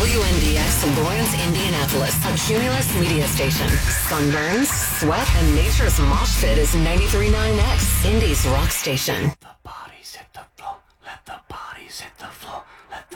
WNDX Lawrence, Indianapolis, a Cumulus media station. Sunburns, sweat, and nature's mosh pit is 93.9X, Indy's rock station. The bodies hit the floor. Let the bodies hit the floor.